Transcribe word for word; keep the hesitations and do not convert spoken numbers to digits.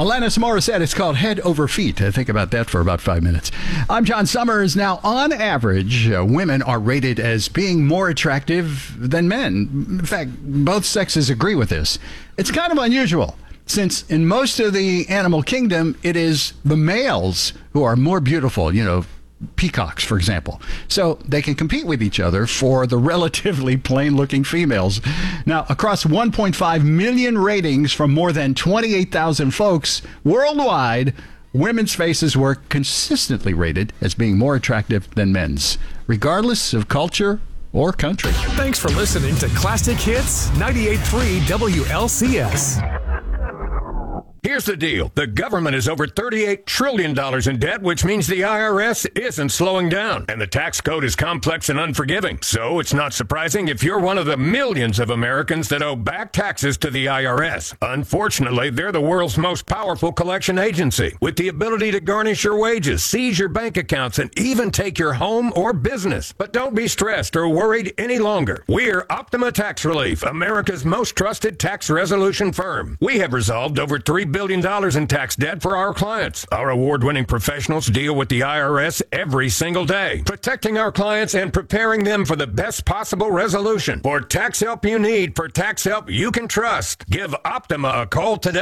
Alanis Morissette, it's called Head Over Feet. Uh, think about that for about five minutes. I'm John Summers. Now, on average, uh, women are rated as being more attractive than men. In fact, both sexes agree with this. It's kind of unusual, since in most of the animal kingdom, it is the males who are more beautiful, you know, peacocks, for example. So they can compete with each other for the relatively plain-looking females. Now, across one point five million ratings from more than twenty-eight thousand folks worldwide, women's faces were consistently rated as being more attractive than men's, regardless of culture or country. Thanks for listening to Classic Hits ninety-eight point three W L C S. Here's the deal. The government is over thirty-eight trillion dollars in debt, which means the I R S isn't slowing down. And the tax code is complex and unforgiving. So it's not surprising if you're one of the millions of Americans that owe back taxes to the I R S. Unfortunately, they're the world's most powerful collection agency, with the ability to garnish your wages, seize your bank accounts, and even take your home or business. But don't be stressed or worried any longer. We're Optima Tax Relief, America's most trusted tax resolution firm. We have resolved over three billion dollars in tax debt for our clients. Our award-winning professionals deal with the I R S every single day, protecting our clients and preparing them for the best possible resolution. For tax help you need, for tax help you can trust, give Optima a call today.